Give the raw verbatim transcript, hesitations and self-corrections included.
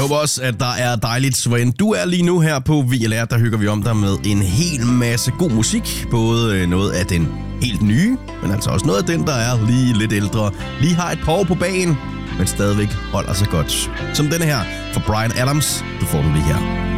håber også, at der er dejligt, hvor end du er lige nu her på V L R. Der hygger vi om dig med en hel masse god musik. Både noget af den helt nye, men altså også noget af den, der er lige lidt ældre. Lige har et par år på bagen, men stadigvæk holder sig godt. Som denne her fra Bryan Adams. Du får den lige her.